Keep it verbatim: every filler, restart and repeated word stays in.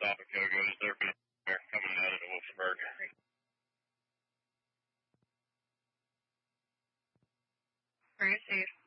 Topicogos. They're being they're coming out of Wolfsburg. Very safe.